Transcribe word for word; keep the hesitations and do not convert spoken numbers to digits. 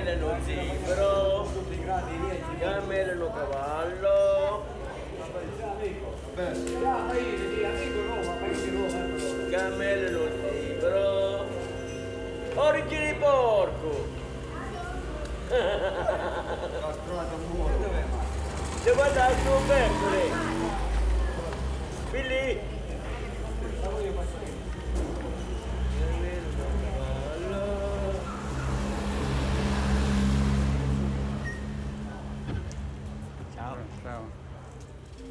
cammello zebro, cammello cavallo, cammello zebro, origine di porco. Devo andare a suo peccole. Billy.